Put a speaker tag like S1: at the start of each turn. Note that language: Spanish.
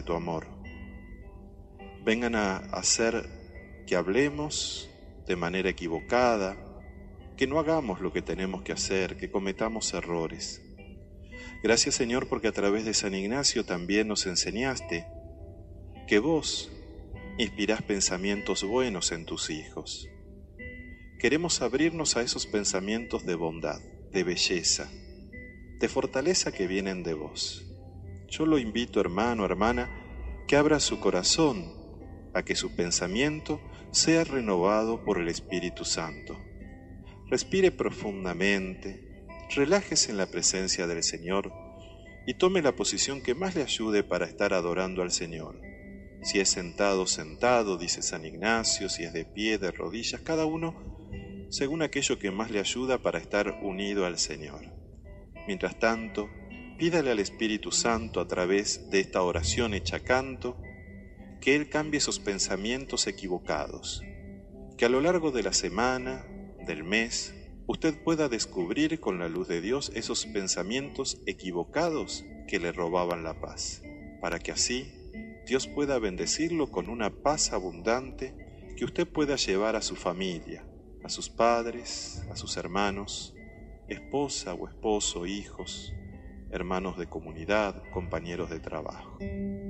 S1: tu amor. Vengan a hacer que hablemos de manera equivocada, que no hagamos lo que tenemos que hacer, que cometamos errores. Gracias, Señor, porque a través de San Ignacio también nos enseñaste que vos inspirás pensamientos buenos en tus hijos. Queremos abrirnos a esos pensamientos de bondad, de belleza, de fortaleza que vienen de vos. Yo lo invito, hermano, hermana, que abra su corazón a que su pensamiento sea renovado por el Espíritu Santo. Respire profundamente, relájese en la presencia del Señor y tome la posición que más le ayude para estar adorando al Señor. Si es sentado, sentado, dice San Ignacio, si es de pie, de rodillas, cada uno según aquello que más le ayuda para estar unido al Señor. Mientras tanto, pídale al Espíritu Santo a través de esta oración hecha canto, que Él cambie esos pensamientos equivocados, que a lo largo de la semana, del mes, usted pueda descubrir con la luz de Dios esos pensamientos equivocados que le robaban la paz, para que así Dios pueda bendecirlo con una paz abundante que usted pueda llevar a su familia, a sus padres, a sus hermanos, esposa o esposo, hijos, hermanos de comunidad, compañeros de trabajo.